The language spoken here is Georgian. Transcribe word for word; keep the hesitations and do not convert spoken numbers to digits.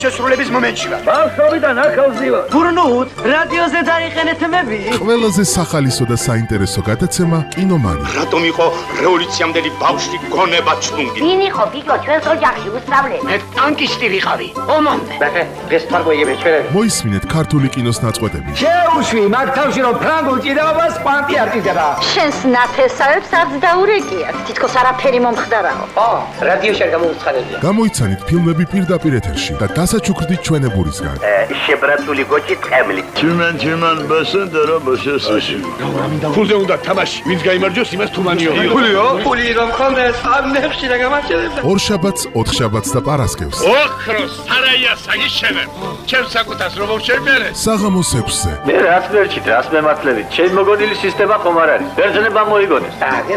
შესრულების მომენტში ვარ. ბავშვობიდან ახალზი ვარ. გურნუთ, რადიოზე დაიყენეთ მები. ყველაზე სახალისო და საინტერესო გადაცემა კინომანი. რატომ იყო რევოლუციამდელი ბავშვი გონება ჩუნგი? ვინ იყო გიგო ჩვენს ოჯახში უსწავლელი? მე ტანკისტი ვიყავი. ომამდე. ბახე, ეს თარგოიები ჩვენ. მოისმინეთ ქართული კინოს ნაწყვეტები. შეუშვი მაგ თავში რომ ფრანგულ ჭიდაობას კვანტი არ ჭიდება. შენს ნათესავებს არც დაურეკიათ. თითქოს არაფერი მომხდარაო. ო, რადიოში არ გამოუცხადებია. გამოიცანით ფილმები პირდაპირ ეთერში და დასაჩუქრდით ჩვენებურისგან. შებრაცული გოჭი ტყემლი. Tümen tümen basın dara basıyorsun. ფულზე უნდა თამაში. ვინც გაიმარჯვოს, იმას თუმანიო. ფულიო? ფული რომ ხონდეს, ამ ნებში რა გამარჯვებდა. ორშაბათს, ოთხშაბათს და პარასკევს. ოქროს სარაია საგიშენებ. ჩემს საკუთას რომ შევმერე. საღამოს ექვსზე. Ne rast verçit, rast mematlevi. Çel mogodili sistema komar არის. ბერძნებმა მოიგონეს. და